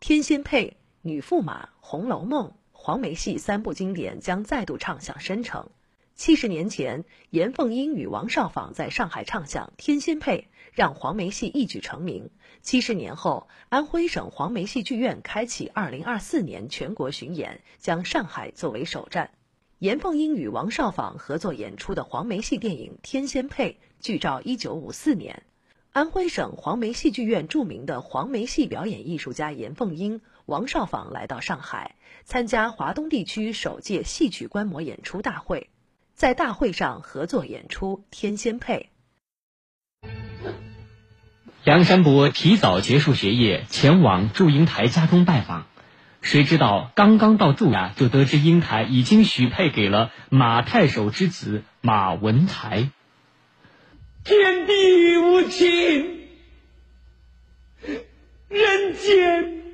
天仙配》、女驸马、红楼梦、黄梅戏三部经典将再度唱响深城。70年前，严凤英与王少舫在上海唱响《天仙配》，让黄梅戏一举成名。70年后，安徽省黄梅戏剧院开启2024年全国巡演，将上海作为首站。严凤英与王少舫合作演出的黄梅戏电影《天仙配》，剧照1954年。安徽省黄梅戏剧院著名的黄梅戏表演艺术家严凤英、王少舫来到上海，参加华东地区首届戏曲观摩演出大会。在大会上合作演出《天仙配》。 梁山伯提早结束学业，前往祝英台家中拜访。谁知道刚刚到祝家，就得知英台已经许配给了马太守之子马文才。 天地无情，人间